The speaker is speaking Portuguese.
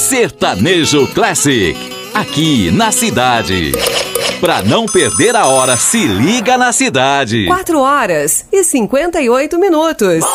Sertanejo Classic, aqui na cidade. Pra não perder a hora, se liga na cidade. 4h58.